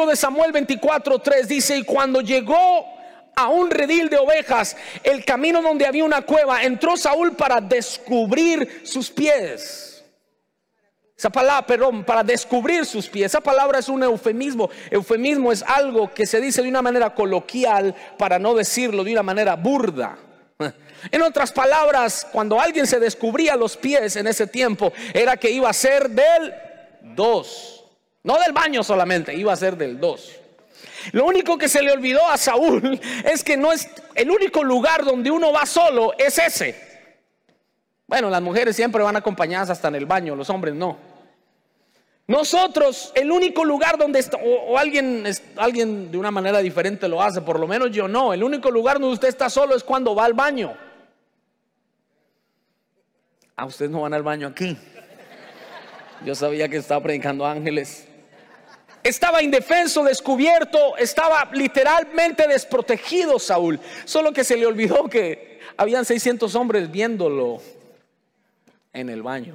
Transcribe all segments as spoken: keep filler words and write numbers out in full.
Primero de Samuel veinticuatro tres dice: y cuando llegó a un redil de ovejas, el camino donde había una cueva, entró Saúl para descubrir sus pies. Esa palabra, perdón, para descubrir sus pies. Esa palabra es un eufemismo. Eufemismo es algo que se dice de una manera coloquial para no decirlo de una manera burda. En otras palabras, cuando alguien se descubría los pies en ese tiempo, era que iba a ser del dos. No del baño solamente, iba a ser del dos. Lo único que se le olvidó a Saúl es que no es el único lugar donde uno va solo, es ese. Bueno, las mujeres siempre van acompañadas hasta en el baño, los hombres no. Nosotros, el único lugar donde está, o, o alguien, alguien de una manera diferente lo hace, por lo menos yo no. El único lugar donde usted está solo es cuando va al baño. Ah, ustedes no van al baño aquí. Yo sabía que estaba predicando ángeles. Estaba indefenso, descubierto, estaba literalmente desprotegido Saúl. Solo que se le olvidó que habían seiscientos hombres viéndolo en el baño.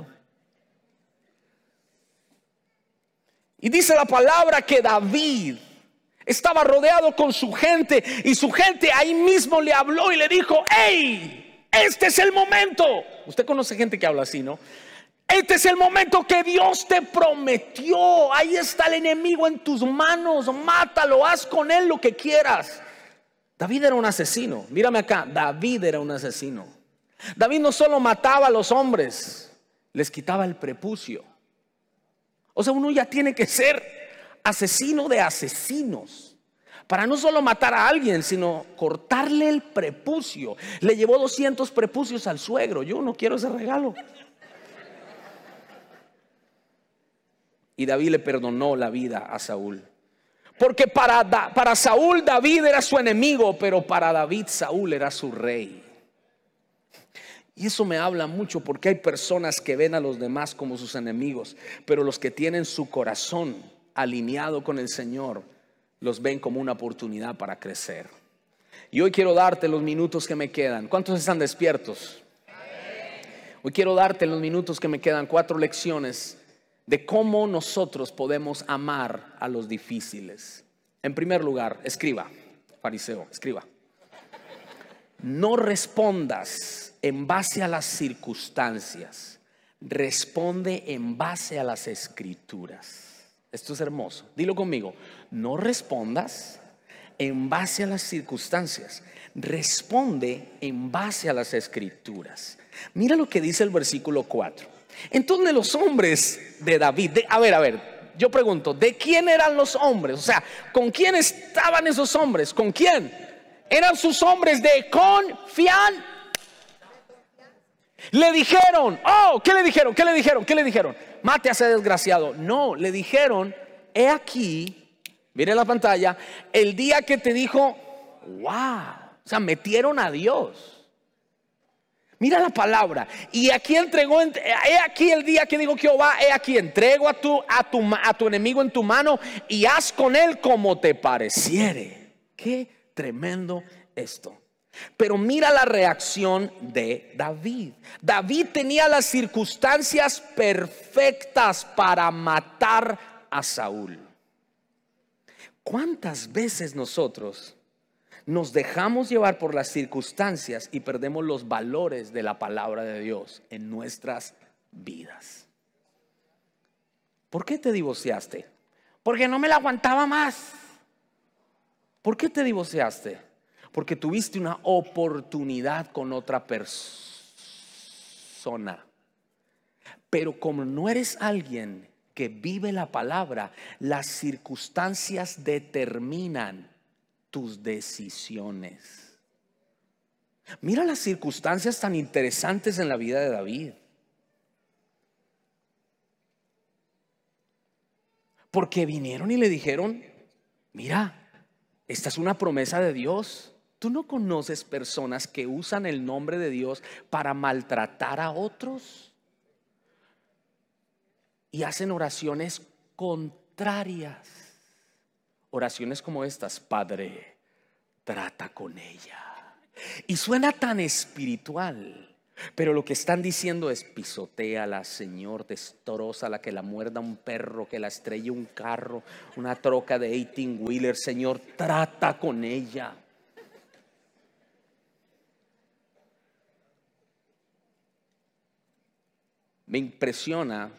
Y dice la palabra que David estaba rodeado con su gente, y su gente ahí mismo le habló y le dijo: ¡hey! Este es el momento. Usted conoce gente que habla así, ¿no? Este es el momento que Dios te prometió. Ahí está el enemigo en tus manos. Mátalo, haz con él lo que quieras. David era un asesino. Mírame acá, David era un asesino. David no solo mataba a los hombres, les quitaba el prepucio. O sea, uno ya tiene que ser asesino de asesinos para no solo matar a alguien, sino cortarle el prepucio. Le llevó doscientos prepucios al suegro. Yo no quiero ese regalo. Y David le perdonó la vida a Saúl. Porque para, para Saúl David era su enemigo, pero para David Saúl era su rey. Y eso me habla mucho, porque hay personas que ven a los demás como sus enemigos, pero los que tienen su corazón alineado con el Señor los ven como una oportunidad para crecer. Y hoy quiero darte los minutos que me quedan. ¿Cuántos están despiertos? Hoy quiero darte en los minutos que me quedan cuatro lecciones de cómo nosotros podemos amar a los difíciles. En primer lugar, escriba, fariseo, escriba. No respondas en base a las circunstancias, responde en base a las escrituras. Esto es hermoso, dilo conmigo. No respondas en base a las circunstancias, responde en base a las escrituras. Mira lo que dice el versículo cuatro. Entonces los hombres de David, de, a ver, a ver, yo pregunto, ¿de quién eran los hombres? O sea, ¿con quién estaban esos hombres? ¿Con quién? Eran sus hombres de confianza. Le dijeron, oh, ¿qué le dijeron? ¿Qué le dijeron? ¿Qué le dijeron? Mate a ese desgraciado. No, le dijeron, he aquí, mire la pantalla, el día que te dijo, wow, o sea, metieron a Dios. Mira la palabra. Y aquí entregó, he aquí el día que dijo Jehová, he aquí entrego a tu, a tu, a tu enemigo en tu mano y haz con él como te pareciere. Qué tremendo esto. Pero mira la reacción de David. David tenía las circunstancias perfectas para matar a Saúl. ¿Cuántas veces nosotros nos dejamos llevar por las circunstancias y perdemos los valores de la palabra de Dios en nuestras vidas? ¿Por qué te divorciaste? Porque no me la aguantaba más. ¿Por qué te divorciaste? Porque tuviste una oportunidad con otra persona. Pero como no eres alguien que vive la palabra, las circunstancias determinan tus decisiones. Mira las circunstancias tan interesantes en la vida de David. Porque vinieron y le dijeron, mira, esta es una promesa de Dios. ¿Tú no conoces personas que usan el nombre de Dios para maltratar a otros? Y hacen oraciones contrarias. Oraciones como estas: Padre, trata con ella. Y suena tan espiritual, Pero lo que están diciendo es: pisotéala, Señor, destrózala, que la muerda un perro, que la estrelle un carro, una troca de eighteen wheeler. Señor, trata con ella. Me impresiona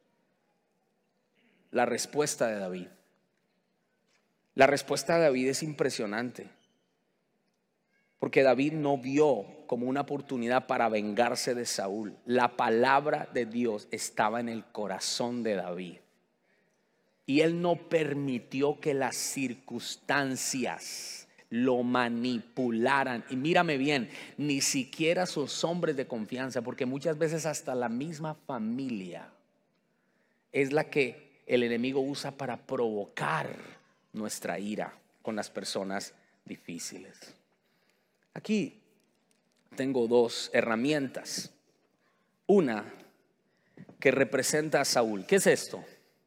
la respuesta de David. La respuesta de David es impresionante, porque David no vio como una oportunidad para vengarse de Saúl. La palabra de Dios estaba en el corazón de David, y él no permitió que las circunstancias lo manipularan. Y mírame bien, ni siquiera sus hombres de confianza, porque muchas veces hasta la misma familia es la que el enemigo usa para provocar nuestra ira con las personas difíciles. Aquí tengo dos herramientas. Una que representa a Saúl. ¿Qué es esto?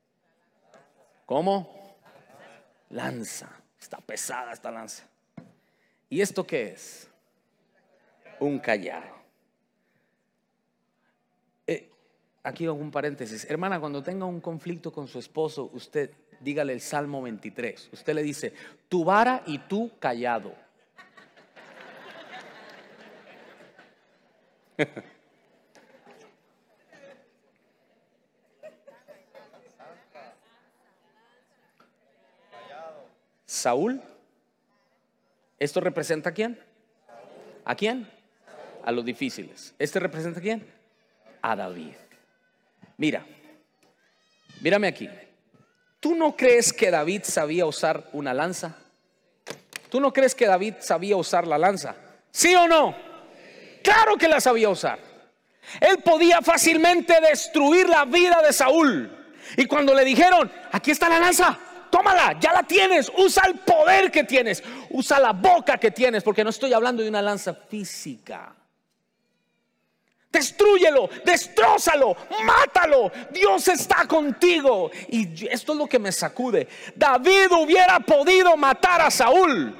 ¿Cómo? Lanza. Está pesada esta lanza. ¿Y esto qué es? Un callado. Eh, aquí hago un paréntesis. Hermana, cuando tenga un conflicto con su esposo, usted dígale el Salmo veintitrés. Usted le dice: tu vara y tú callado. Saúl, ¿esto representa a quién? ¿A quién? A los difíciles. ¿Este representa a quién? A David. Mira, mírame aquí. ¿Tú no crees que David sabía usar una lanza? ¿Tú no crees que David sabía usar la lanza? ¿Sí o no? Claro que la sabía usar. Él podía fácilmente destruir la vida de Saúl. Y cuando le dijeron: aquí está la lanza, tómala, ya la tienes, usa el poder que tienes, usa la boca que tienes, porque no estoy hablando de una lanza física. Destrúyelo, destrózalo, mátalo. Dios está contigo. Y esto es lo que me sacude. David hubiera podido matar a Saúl.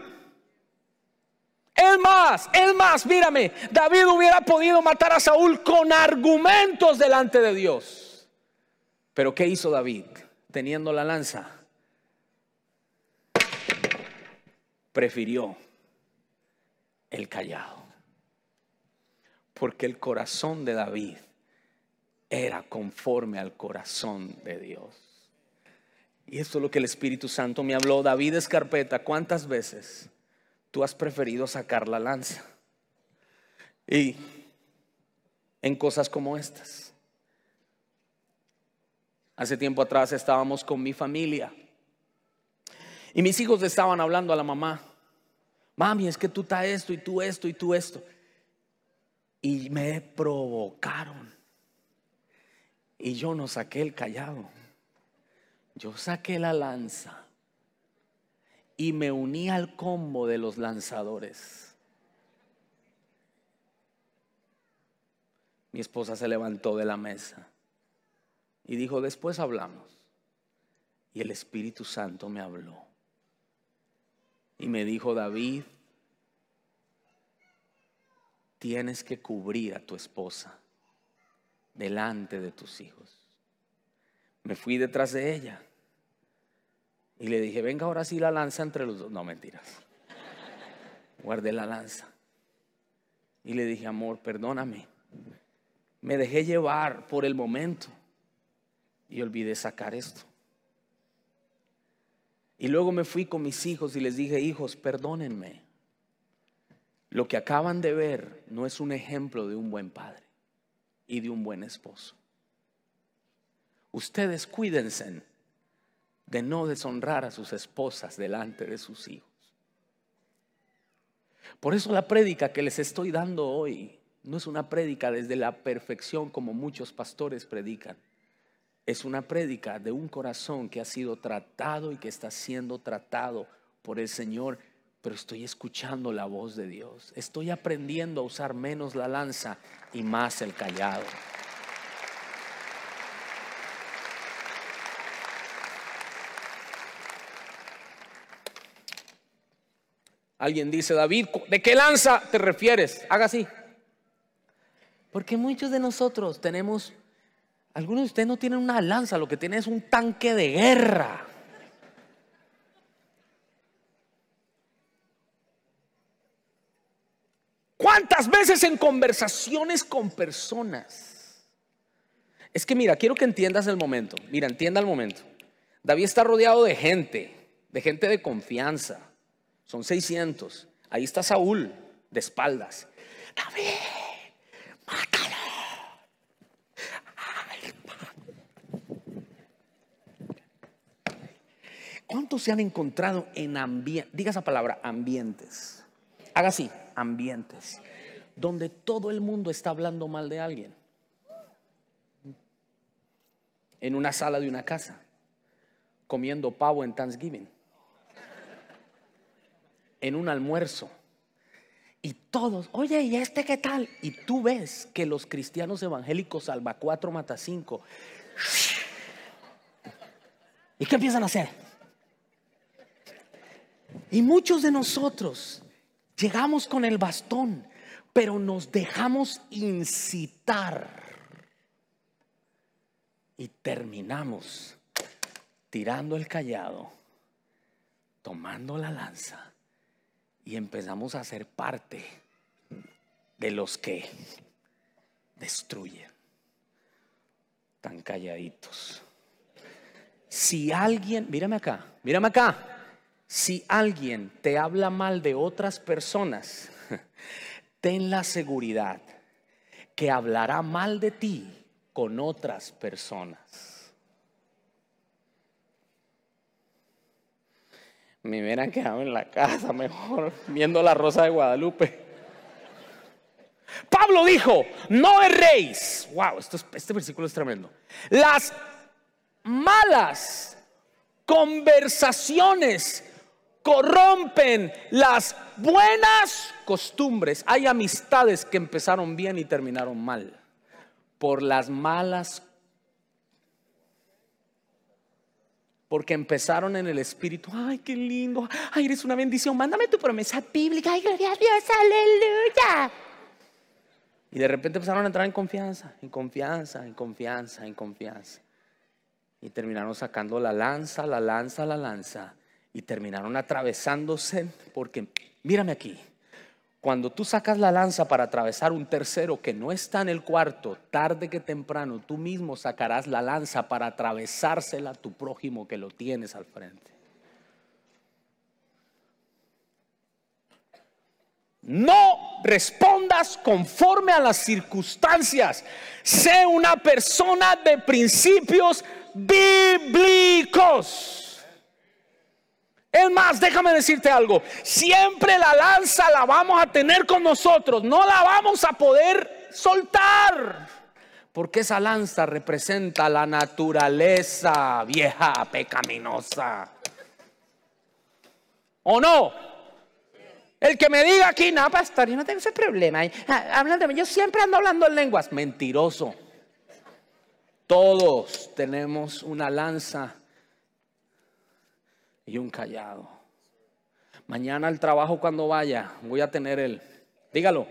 El más, el más, mírame, David hubiera podido matar a Saúl con argumentos delante de Dios. Pero ¿qué hizo David? Teniendo la lanza, prefirió el callado, porque el corazón de David era conforme al corazón de Dios. Y esto es lo que el Espíritu Santo me habló. David Escarpeta, ¿cuántas veces tú has preferido sacar la lanza? Y en cosas como estas. Hace tiempo atrás estábamos con mi familia y mis hijos le estaban hablando a la mamá: mami, es que tú estás esto y tú esto y tú esto. Y me provocaron. Y yo no saqué el callado, yo saqué la lanza y me uní al combo de los lanzadores. Mi esposa se levantó de la mesa y dijo: después hablamos. Y el Espíritu Santo me habló y me dijo: David, tienes que cubrir a tu esposa delante de tus hijos. Me fui detrás de ella y le dije: venga, ahora sí la lanza entre los dos. No, mentiras. Guardé la lanza y le dije: amor, perdóname, me dejé llevar por el momento y olvidé sacar esto. Y luego me fui con mis hijos y les dije: hijos, perdónenme. Lo que acaban de ver no es un ejemplo de un buen padre y de un buen esposo. Ustedes cuídense de no deshonrar a sus esposas delante de sus hijos. Por eso la prédica que les estoy dando hoy no es una prédica desde la perfección como muchos pastores predican. Es una prédica de un corazón que ha sido tratado y que está siendo tratado por el Señor. Pero estoy escuchando la voz de Dios. Estoy aprendiendo a usar menos la lanza y más el callado. Alguien dice: David, ¿de qué lanza te refieres? Haga así. Porque muchos de nosotros tenemos, algunos de ustedes no tienen una lanza, lo que tienen es un tanque de guerra. ¿Cuántas veces en conversaciones con personas? Es que mira, quiero que entiendas el momento. Mira, entienda el momento. David está rodeado de gente, de gente de confianza. Son seiscientos. Ahí está Saúl, de espaldas. David, mátalo. Ay, ¿cuántos se han encontrado en ambientes? Diga esa palabra, ambientes. Haga así, ambientes, donde todo el mundo está hablando mal de alguien. En una sala de una casa, comiendo pavo en Thanksgiving, en un almuerzo, y todos, oye, ¿y este qué tal? Y tú ves que los cristianos evangélicos salva cuatro, mata cinco. ¿Y qué empiezan a hacer? Y muchos de nosotros llegamos con el bastón, pero nos dejamos incitar y terminamos tirando el cayado, tomando la lanza, y empezamos a ser parte de los que destruyen. Tan calladitos. Si alguien, mírame acá, mírame acá. Si alguien te habla mal de otras personas, ten la seguridad que hablará mal de ti con otras personas. Me hubieran quedado en la casa mejor viendo La Rosa de Guadalupe. Pablo dijo: no erréis. Wow, esto es, este versículo es tremendo. Las malas conversaciones corrompen las buenas costumbres. Hay amistades que empezaron bien y terminaron mal por las malas, porque empezaron en el espíritu. Ay, qué lindo, ay, eres una bendición, mándame tu promesa bíblica, ay, gloria a Dios, aleluya. Y de repente empezaron a entrar en confianza, en confianza, en confianza, en confianza, y terminaron sacando la lanza, la lanza, la lanza, y terminaron atravesándose. Porque mírame aquí, cuando tú sacas la lanza para atravesar un tercero que no está en el cuarto, tarde que temprano tú mismo sacarás la lanza para atravesársela a tu prójimo que lo tienes al frente. No respondas conforme a las circunstancias. Sé una persona de principios bíblicos. Es más, déjame decirte algo. Siempre la lanza la vamos a tener con nosotros. No la vamos a poder soltar, porque esa lanza representa la naturaleza vieja, pecaminosa. ¿O no? El que me diga aquí: no, pastor, yo no tengo ese problema, hablan de mí, yo siempre ando hablando en lenguas. Mentiroso. Todos tenemos una lanza y un callado. Mañana al trabajo, cuando vaya, voy a tener el, dígalo,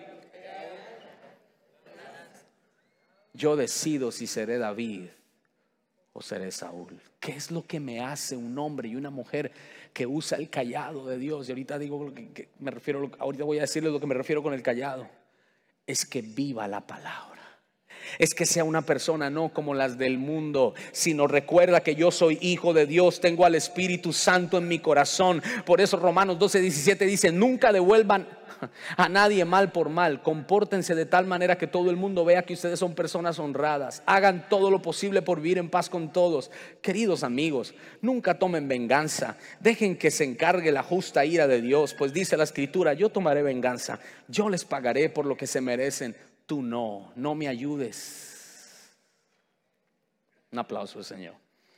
yo decido si seré David o seré Saúl. ¿Qué es lo que me hace un hombre y una mujer que usa el callado de Dios? Y ahorita digo que, que me refiero, ahorita voy a decirles lo que me refiero con el callado. Es que viva la palabra. Es que sea una persona no como las del mundo, sino recuerda que yo soy hijo de Dios, tengo al Espíritu Santo en mi corazón. Por eso Romanos doce diecisiete dice: nunca devuelvan a nadie mal por mal, compórtense de tal manera que todo el mundo vea que ustedes son personas honradas, hagan todo lo posible por vivir en paz con todos. Queridos amigos, nunca tomen venganza, dejen que se encargue la justa ira de Dios, pues dice la Escritura: yo tomaré venganza, yo les pagaré por lo que se merecen. Tú no, no me ayudes. Un aplauso al Señor.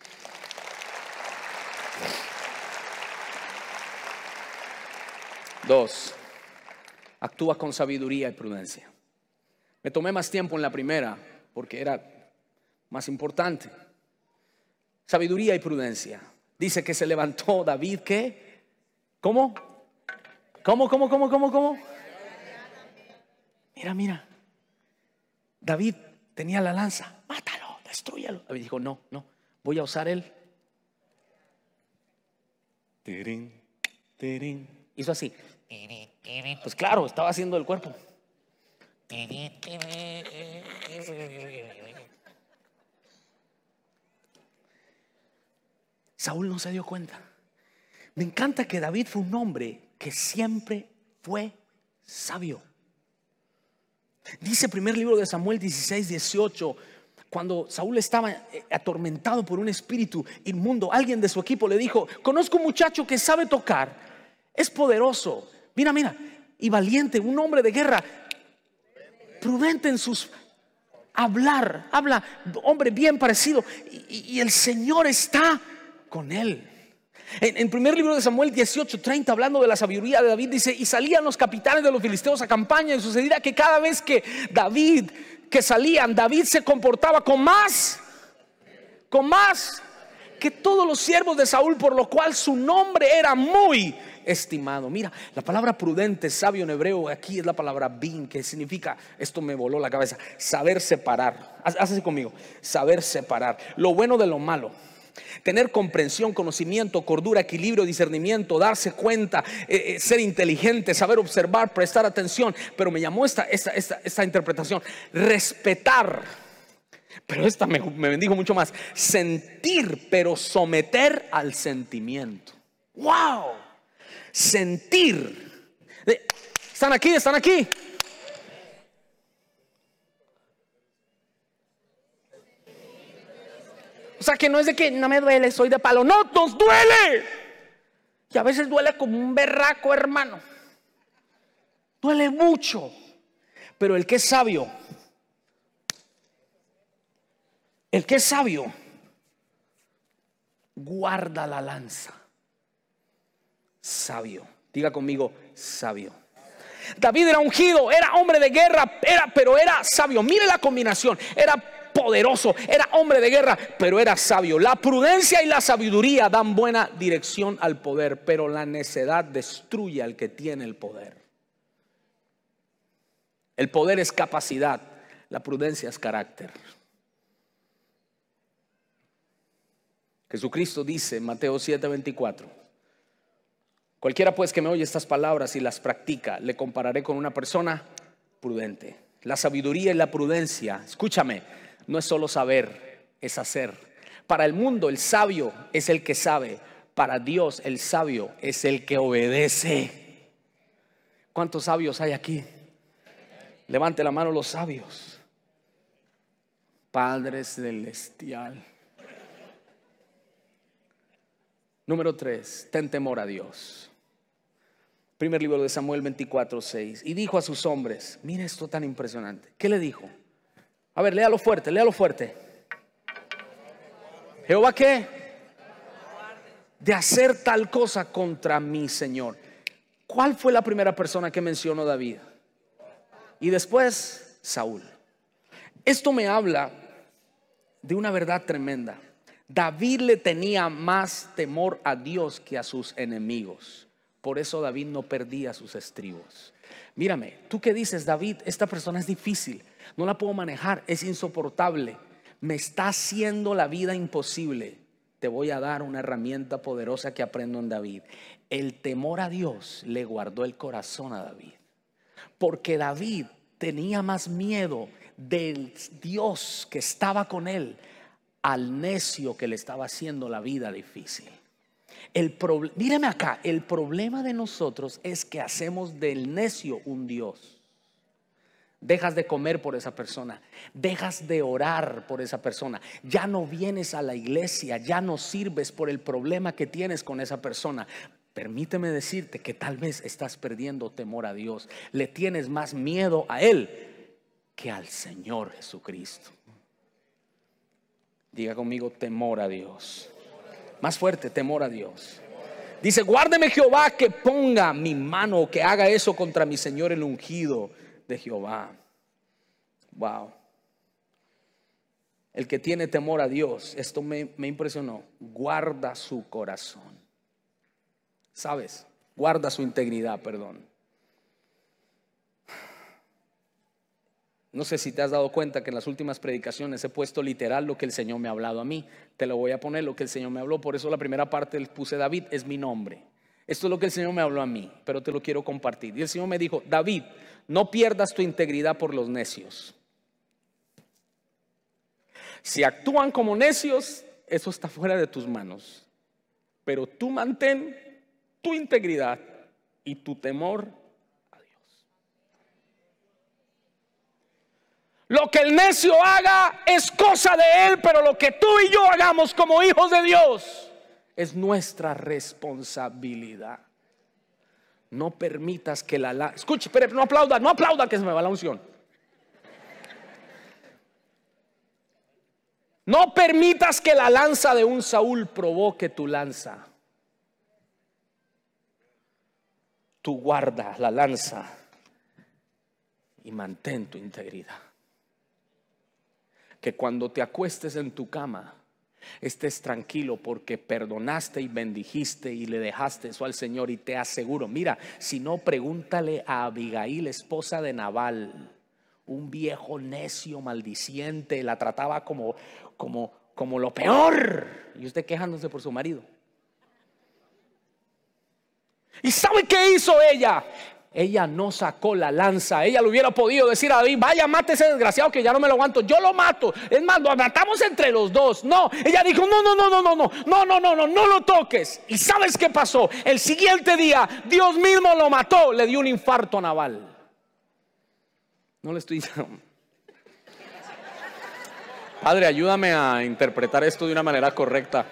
Dos, actúa con sabiduría y prudencia. Me tomé más tiempo en la primera porque era más importante. Sabiduría y prudencia. Dice que se levantó David, ¿qué? ¿Cómo? ¿Cómo, cómo, cómo, cómo, cómo? Mira, mira. David tenía la lanza. Mátalo, destrúyalo. David dijo, no, no, voy a usar él. Tirín, tirín. Hizo así. Pues claro, estaba haciendo el cuerpo. Saúl no se dio cuenta. Me encanta que David fue un hombre que siempre fue sabio. Dice primer libro de Samuel dieciséis, dieciocho, cuando Saúl estaba atormentado por un espíritu inmundo, alguien de su equipo le dijo: conozco un muchacho que sabe tocar, es poderoso, mira, mira, y valiente, un hombre de guerra, prudente en sus hablar, habla, hombre bien parecido, y, y el Señor está con él. En, en primer libro de Samuel dieciocho, treinta, hablando de la sabiduría de David, dice: y salían los capitanes de los filisteos a campaña, y sucedía que cada vez que David, que salían, David se comportaba con más, con más que todos los siervos de Saúl, por lo cual su nombre era muy estimado. Mira, la palabra prudente, sabio en hebreo, aquí es la palabra bin, que significa, esto me voló la cabeza, saber separar. Haz así conmigo, saber separar lo bueno de lo malo. Tener comprensión, conocimiento, cordura, equilibrio, discernimiento, darse cuenta, eh, eh, ser inteligente, saber observar, prestar atención. Pero me llamó esta, esta, esta, esta interpretación: respetar. Pero esta me, me bendijo mucho más: sentir, pero someter al sentimiento. ¡Wow! Sentir. ¿Están aquí? ¿Están aquí? O sea, que no es de que no me duele, soy de palo. No, nos duele. Y a veces duele como un berraco, hermano. Duele mucho. Pero el que es sabio, el que es sabio, guarda la lanza. Sabio. Diga conmigo, sabio. David era ungido, era hombre de guerra, era, pero era sabio. Mire la combinación. Era poderoso, era hombre de guerra, pero era sabio. La prudencia y la sabiduría dan buena dirección al poder, pero la necedad destruye al que tiene el poder. El poder es capacidad, la prudencia es carácter. Jesucristo dice en Mateo siete, veinticuatro: cualquiera pues que me oye estas palabras y las practica, le compararé con una persona prudente. La sabiduría y la prudencia, escúchame, no es solo saber, es hacer. Para el mundo el sabio es el que sabe. Para Dios el sabio es el que obedece. ¿Cuántos sabios hay aquí? Levante la mano los sabios. Padre celestial. Número tres, ten temor a Dios. Primer libro de Samuel veinticuatro, seis. Y dijo a sus hombres, mire esto tan impresionante. ¿Qué le dijo? A ver, léalo fuerte, léalo fuerte. ¿Jehová qué? De hacer tal cosa contra mi Señor. ¿Cuál fue la primera persona que mencionó David? Y después Saúl. Esto me habla de una verdad tremenda. David le tenía más temor a Dios que a sus enemigos. Por eso David no perdía sus estribos. Mírame, tú que dices: David, esta persona es difícil, no la puedo manejar, es insoportable, me está haciendo la vida imposible. Te voy a dar una herramienta poderosa que aprendo en David. El temor a Dios le guardó el corazón a David, porque David tenía más miedo del Dios que estaba con él al necio que le estaba haciendo la vida difícil. El pro, mírame acá, el problema de nosotros es que hacemos del necio un Dios. Dejas de comer por esa persona, dejas de orar por esa persona, ya no vienes a la iglesia, ya no sirves por el problema que tienes con esa persona. Permíteme decirte que tal vez estás perdiendo temor a Dios. Le tienes más miedo a Él que al Señor Jesucristo. Diga conmigo: temor a Dios. Más fuerte, temor a Dios. Dice: guárdeme Jehová, que ponga mi mano, que haga eso contra mi Señor el ungido de Jehová. Wow. El que tiene temor a Dios, esto me, me impresionó, guarda su corazón. ¿Sabes? Guarda su integridad, perdón. No sé si te has dado cuenta que en las últimas predicaciones he puesto literal lo que el Señor me ha hablado a mí. Te lo voy a poner lo que el Señor me habló. Por eso la primera parte le puse David, es mi nombre. Esto es lo que el Señor me habló a mí, pero te lo quiero compartir. Y el Señor me dijo: David, no pierdas tu integridad por los necios. Si actúan como necios, eso está fuera de tus manos. Pero tú mantén tu integridad y tu temor a Dios. Lo que el necio haga es cosa de él, pero lo que tú y yo hagamos como hijos de Dios es nuestra responsabilidad. No permitas que la... la Escuche, espere, no aplauda, no aplauda que se me va la unción. No permitas que la lanza de un Saúl provoque tu lanza. Tú guarda la lanza y mantén tu integridad. Que cuando te acuestes en tu cama estés tranquilo porque perdonaste y bendijiste y le dejaste eso al Señor. Y te aseguro, mira, si no, pregúntale a Abigail, esposa de Nabal, un viejo necio maldiciente, la trataba como, como, como lo peor, y usted quejándose por su marido. ¿Y sabe qué hizo ella? Ella no sacó la lanza. Ella le hubiera podido decir a David: vaya, mate ese desgraciado que ya no me lo aguanto, yo lo mato. Es más, lo matamos entre los dos. No, ella dijo: no, no, no, no, no, no, no, no, no, no, no lo toques. ¿Y sabes qué pasó? El siguiente día Dios mismo lo mató. Le dio un infarto a Nabal. No le estoy diciendo. Padre, ayúdame a interpretar esto de una manera correcta.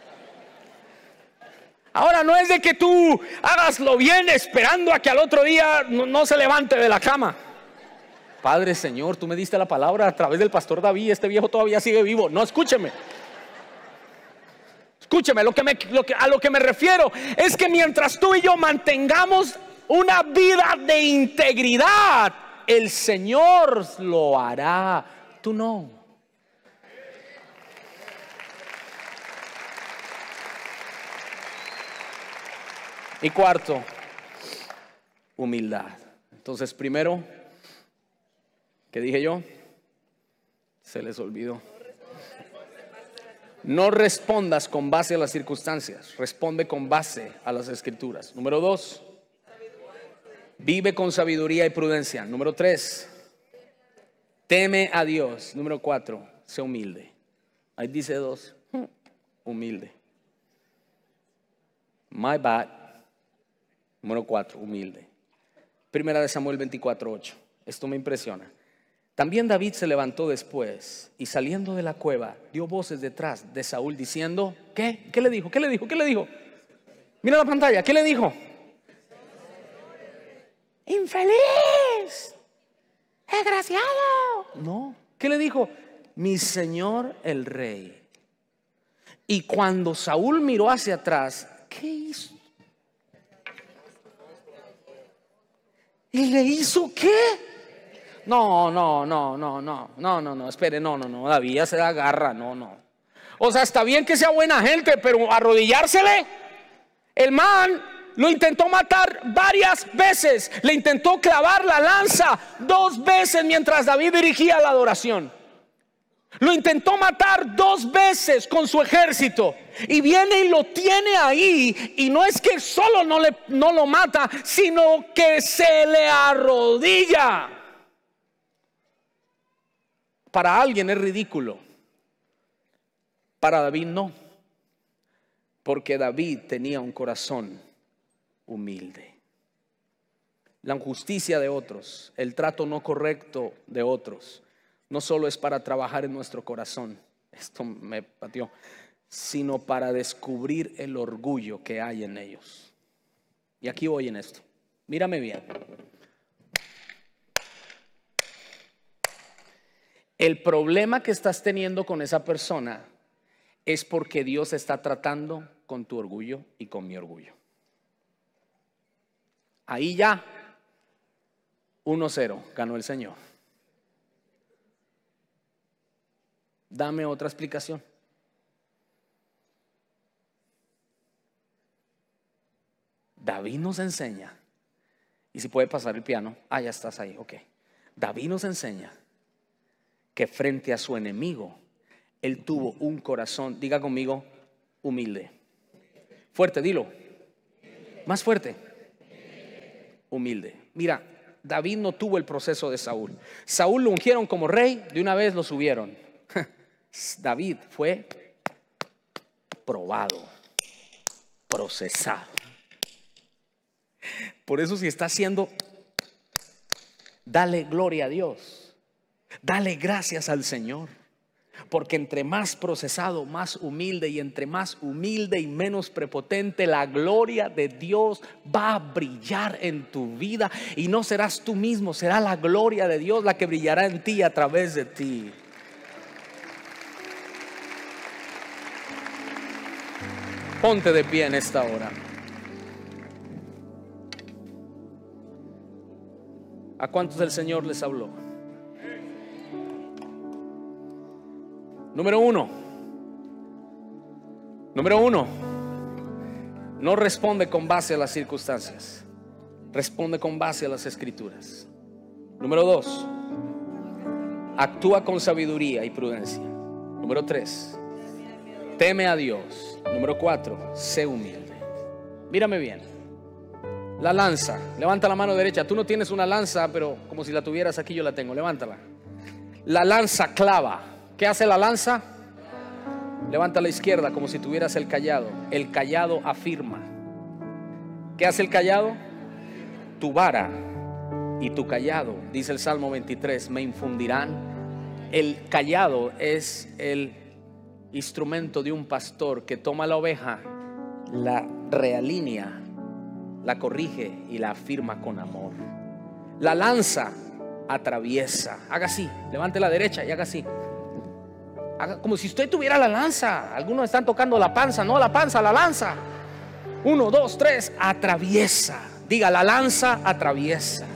Ahora no es de que tú hagaslo bien esperando a que al otro día no, no se levante de la cama. Padre, Señor, tú me diste la palabra a través del pastor David. Este viejo todavía sigue vivo. No, escúcheme. Escúcheme, lo que me, lo que, a lo que me refiero es que mientras tú y yo mantengamos una vida de integridad, el Señor lo hará. Tú no. Y cuarto, humildad. Entonces, primero, ¿qué dije yo? Se les olvidó. No respondas con base a las circunstancias, responde con base a las escrituras. Número dos, vive con sabiduría y prudencia. Número tres, teme a Dios. Número cuatro, sé humilde. Ahí dice dos, humilde. My bad. Número cuatro, humilde. Primera de Samuel veinticuatro, ocho. Esto me impresiona. También David se levantó después y saliendo de la cueva dio voces detrás de Saúl diciendo: ¿qué? ¿Qué le dijo? ¿Qué le dijo? ¿Qué le dijo? Mira la pantalla, ¿qué le dijo? Infeliz, desgraciado. No, ¿qué le dijo? Mi señor el rey. Y cuando Saúl miró hacia atrás, ¿qué hizo? ¿Y le hizo qué? No, no, no, no, no, no, no, no, espere, no, no, no, David ya se da garra, no, no. O sea, está bien que sea buena gente, pero arrodillársele. El man lo intentó matar varias veces, le intentó clavar la lanza dos veces mientras David dirigía la adoración. Lo intentó matar dos veces con su ejército. Y viene y lo tiene ahí. Y no es que solo no, le, no lo mata, sino que se le arrodilla. Para alguien es ridículo. Para David no. Porque David tenía un corazón humilde. La injusticia de otros, el trato no correcto de otros, no solo es para trabajar en nuestro corazón, esto me pateó, sino para descubrir el orgullo que hay en ellos. Y aquí voy en esto. Mírame bien. El problema que estás teniendo con esa persona es porque Dios está tratando con tu orgullo y con mi orgullo. Ahí ya, uno cero, ganó el Señor. Dame otra explicación. David nos enseña, y si puede pasar el piano, ah, ya estás ahí, ok. David nos enseña que frente a su enemigo, él tuvo un corazón, diga conmigo, humilde. Fuerte, dilo. Más fuerte. Humilde. Mira, David no tuvo el proceso de Saúl. Saúl lo ungieron como rey, de una vez lo subieron. David fue probado, procesado. Por eso, si está haciendo, dale gloria a Dios, dale gracias al Señor, porque entre más procesado, más humilde, y entre más humilde y menos prepotente, la gloria de Dios va a brillar en tu vida, y no serás tú mismo, será la gloria de Dios la que brillará en ti, a través de ti. Ponte de pie en esta hora. ¿A cuántos el Señor les habló? Número uno. Número uno. No responde con base a las circunstancias. Responde con base a las escrituras. Número dos. Actúa con sabiduría y prudencia. Número tres. Teme a Dios. Número cuatro. Sé humilde. Mírame bien. La lanza. Levanta la mano derecha. Tú no tienes una lanza, pero como si la tuvieras aquí, yo la tengo. Levántala. La lanza clava. ¿Qué hace la lanza? Levanta la izquierda como si tuvieras el cayado. El cayado afirma. ¿Qué hace el cayado? Tu vara y tu cayado, dice el Salmo veintitrés, me infundirán. El cayado es el instrumento de un pastor que toma la oveja, la realinea, la corrige y la afirma con amor. La lanza atraviesa. Haga así, levante la derecha y haga así. Haga como si usted tuviera la lanza. Algunos están tocando la panza, no la panza, la lanza. Uno, dos, tres, atraviesa. Diga, la lanza atraviesa.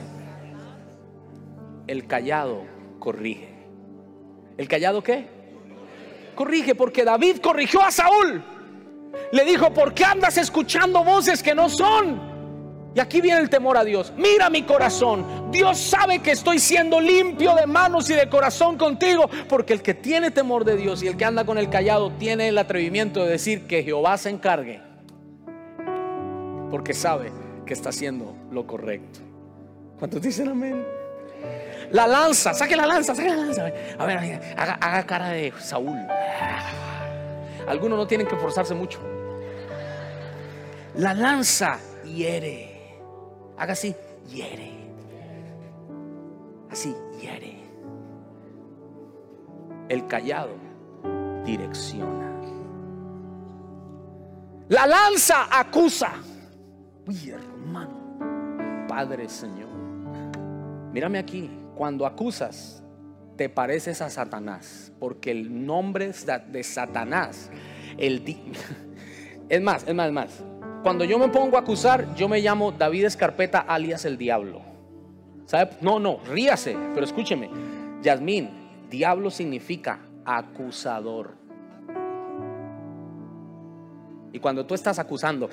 El cayado corrige. ¿El cayado qué? Corrige, porque David corrigió a Saúl. Le dijo, ¿por qué andas escuchando voces que no son? Y aquí viene el temor a Dios. Mira mi corazón. Dios sabe que estoy siendo limpio de manos y de corazón contigo. Porque el que tiene temor de Dios y el que anda con el cayado tiene el atrevimiento de decir que Jehová se encargue, porque sabe que está haciendo lo correcto. ¿Cuántos dicen amén? La lanza, saque la lanza, saque la lanza. A ver, a ver, haga, haga cara de Saúl. Algunos no tienen que forzarse mucho. La lanza hiere. Haga así, hiere. Así, hiere. El cayado direcciona. La lanza acusa. Uy, hermano, Padre Señor, mírame aquí. Cuando acusas, te pareces a Satanás, porque el nombre de Satanás, el di- es más, es más, es más. Cuando yo me pongo a acusar, yo me llamo David Escarpeta, alias el diablo. ¿Sabe? No, no, ríase, pero escúcheme. Yasmín, diablo significa acusador. Y cuando tú estás acusando,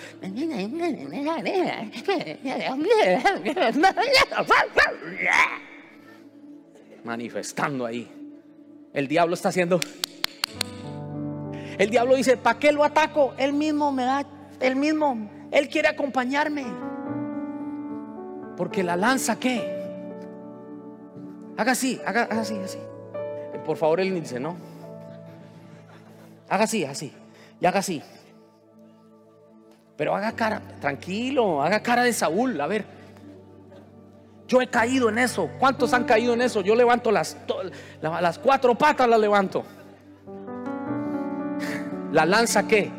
manifestando ahí, el diablo está haciendo. El diablo dice, ¿para qué lo ataco? Él mismo me da, él mismo, él quiere acompañarme. Porque la lanza, ¿qué? Haga así, haga, haga así, así. Por favor, el índice, ¿no? Haga así, así. Y haga así. Pero haga cara, tranquilo, haga cara de Saúl. A ver, yo he caído en eso. ¿Cuántos han caído en eso? Yo levanto las, las cuatro patas, las levanto. La lanza, ¿qué?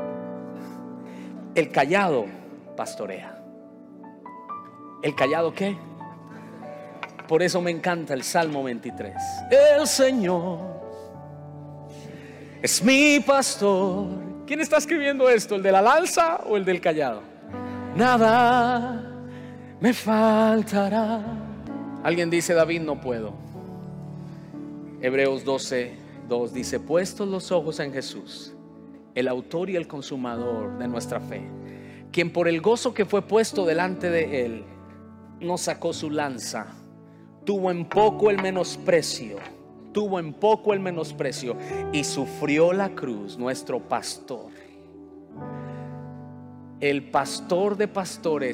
El cayado pastorea. ¿El cayado qué? Por eso me encanta el Salmo veintitrés. El Señor es mi pastor. ¿Quién está escribiendo esto? ¿El de la lanza o el del cayado? Nada me faltará. Alguien dice, David, no puedo. Hebreos doce, dos dice, puestos los ojos en Jesús, el autor y el consumador de nuestra fe, quien por el gozo que fue puesto delante de él no sacó su lanza, tuvo en poco el menosprecio tuvo en poco el menosprecio y sufrió la cruz, nuestro pastor, el pastor de pastores.